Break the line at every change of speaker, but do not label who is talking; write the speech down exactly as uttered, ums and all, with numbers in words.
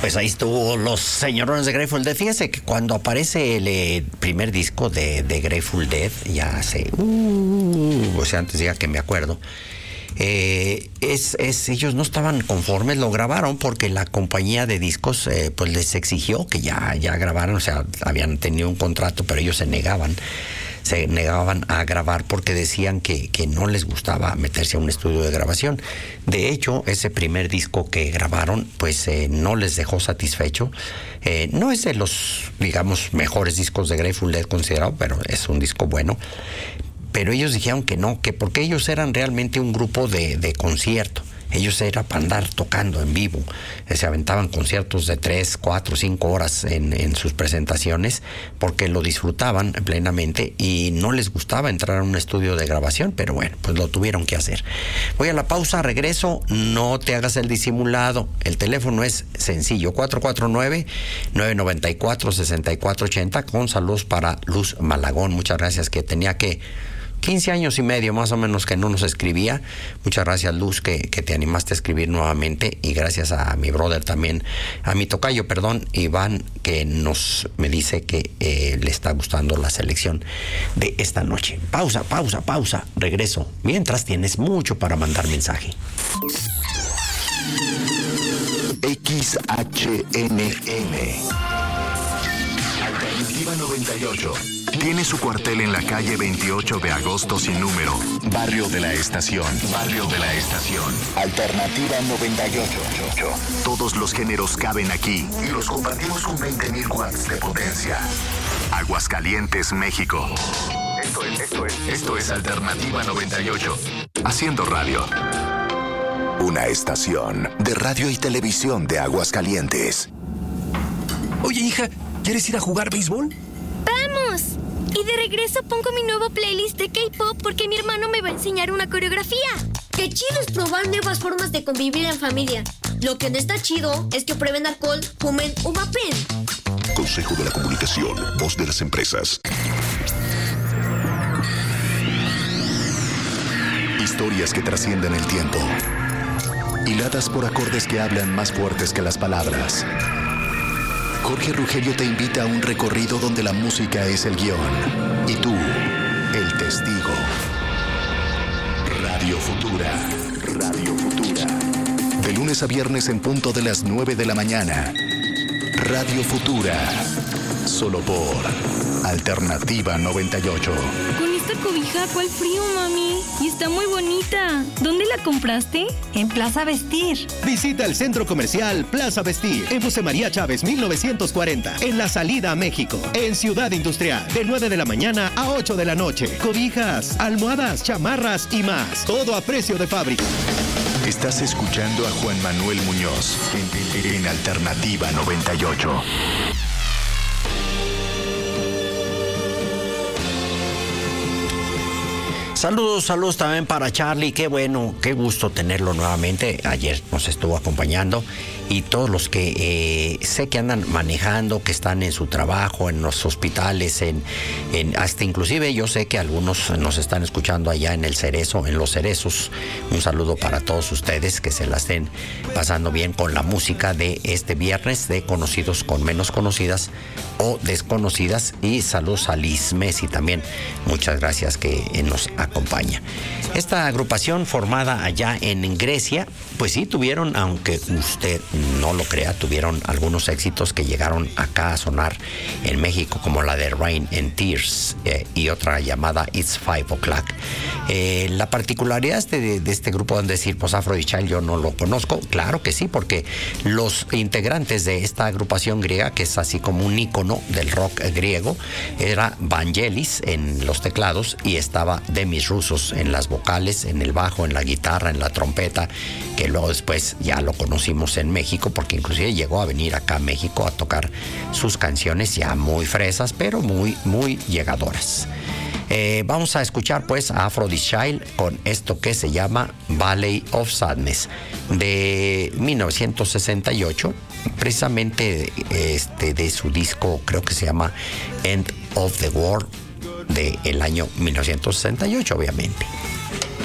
Pues ahí estuvo los señorones de Grateful Dead. Fíjese que cuando aparece el eh, primer disco de, de Grateful Dead, ya hace, uh, o sea, antes ya que me acuerdo, eh, es, es, ellos no estaban conformes, lo grabaron porque la compañía de discos eh, pues les exigió que ya, ya grabaran, o sea, habían tenido un contrato, pero ellos se negaban. se negaban a grabar porque decían que, que no les gustaba meterse a un estudio de grabación. De hecho, ese primer disco que grabaron, pues eh, no les dejó satisfecho. Eh, no es de los, digamos, mejores discos de Grateful Dead considerado, pero es un disco bueno. Pero ellos dijeron que no, que porque ellos eran realmente un grupo de, de concierto. Ellos era para andar tocando en vivo. Se aventaban conciertos de tres, cuatro, cinco horas en, en sus presentaciones porque lo disfrutaban plenamente y no les gustaba entrar a un estudio de grabación, pero bueno, pues lo tuvieron que hacer. Voy a la pausa, regreso. No te hagas el disimulado. El teléfono es sencillo, cuatro cuatro nueve, nueve nueve cuatro, seis cuatro ocho cero, con saludos para Luz Malagón. Muchas gracias, que tenía que quince años y medio más o menos que no nos escribía. Muchas gracias, Luz, que, que te animaste a escribir nuevamente, y gracias a mi brother también, a mi tocayo, perdón, Iván, que nos me dice que eh, le está gustando la selección de esta noche. Pausa, pausa, pausa, regreso. Mientras tienes mucho para mandar mensaje.
X H N M Alternativa noventa y ocho. Tiene su cuartel en la calle veintiocho de agosto sin número. Barrio de la Estación. Barrio de la Estación. Alternativa noventa y ocho. Todos los géneros caben aquí y los compartimos con veinte mil watts de potencia. Aguascalientes, México. Esto es, esto es, esto es Alternativa noventa y ocho. Haciendo radio. Una estación de radio y televisión de Aguascalientes.
Oye, hija, ¿quieres ir a jugar béisbol?
¡Vamos! Y de regreso pongo mi nuevo playlist de K-pop porque mi hermano me va a enseñar una coreografía.
¡Qué chido es probar nuevas formas de convivir en familia! Lo que no está chido es que prueben alcohol, fumen o vapen.
Consejo de la Comunicación, voz de las empresas. Historias que trascienden el tiempo. Hiladas por acordes que hablan más fuertes que las palabras. Jorge Rugelio te invita a un recorrido donde la música es el guión y tú, el testigo. Radio Futura. Radio Futura. De lunes a viernes en punto de las nueve de la mañana. Radio Futura. Solo por Alternativa noventa y ocho.
Con esta cobija, ¿cuál frío, mami? Y está muy bonita. ¿Dónde la compraste?
En Plaza Vestir.
Visita el centro comercial Plaza Vestir en José María Chávez mil novecientos cuarenta, en la salida a México, en Ciudad Industrial, de nueve de la mañana a ocho de la noche. Cobijas, almohadas, chamarras y más. Todo a precio de fábrica.
Estás escuchando a Juan Manuel Muñoz en, en Alternativa noventa y ocho.
Saludos, saludos también para Charlie. Qué bueno, qué gusto tenerlo nuevamente. Ayer nos estuvo acompañando. Y todos los que eh, sé que andan manejando, que están en su trabajo, en los hospitales, en, en hasta inclusive yo sé que algunos nos están escuchando allá en el Cerezo, en los Cerezos. Un saludo para todos ustedes, que se la estén pasando bien con la música de este viernes, de conocidos con menos conocidas o desconocidas. Y saludos a Liz Messi también. Muchas gracias que eh, nos acompaña. Esta agrupación formada allá en Grecia, pues sí tuvieron, aunque usted no lo crea, tuvieron algunos éxitos que llegaron acá a sonar en México, como la de Rain and Tears eh, y otra llamada It's Five O'Clock. Eh, la particularidad de, de este grupo, de decir, pues Aphrodite Child yo no lo conozco. Claro que sí, porque los integrantes de esta agrupación griega, que es así como un ícono del rock griego, era Vangelis en los teclados y estaba Demis Roussos en las vocales, en el bajo, en la guitarra, en la trompeta, que luego después ya lo conocimos en México, porque inclusive llegó a venir acá a México a tocar sus canciones ya muy fresas, pero muy, muy llegadoras. Eh, vamos a escuchar pues a Aphrodite Child con esto que se llama Valley of Sadness de mil novecientos sesenta y ocho, precisamente este, de su disco, creo que se llama End of the World, del año mil novecientos sesenta y ocho, obviamente.